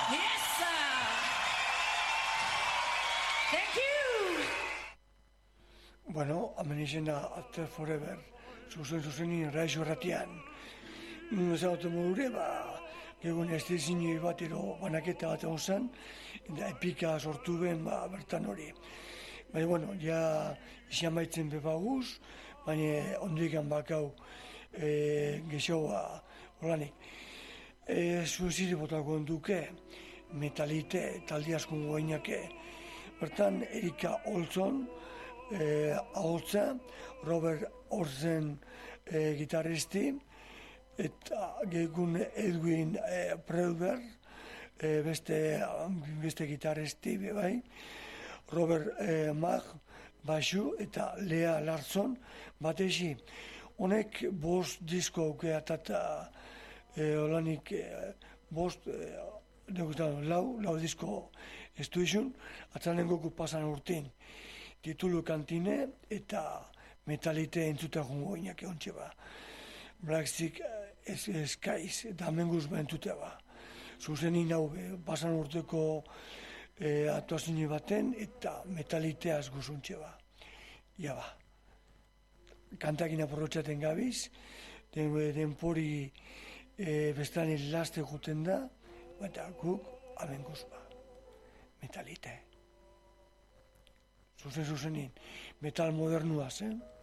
Yes, sir. Thank you. Bueno, hemen izena After Forever, zuzenin raixo erratian. Zagotu modure, egun ez dizinoi bat banaketa bat egon zen, eta epika sortu ben, bertan hori. Baina, bueno, ja izan baitzen bepaguz, baina ondikan bakau gexoa holanik. Zuziri botako onduke, Metalite, taldi asko goinake, bertan Erika Olson, ahotza, Robert Orsen gitarristi, eta gegun Edwin Preuber, beste gitarristi, bai, Robert Mag, baixu, eta Lea Larson, batezi, honek bost disko aukea eta holanik lau disko estuizun, atzanengoku pasan urtin, titulu kantine eta Metalite entzuta jungo inak egontxe ba. Black Stick Skies eta amenguz ba entzute ba. Zuzenin hau pasan urteko aktuazio baten eta Metaliteaz guzuntxe ba. Ja ba. Kantakin aporrotxaten gabiz, denpori bestani laste juten da, eta guk amenguz ba. Metalite. Zuzenin, metal modernua zen.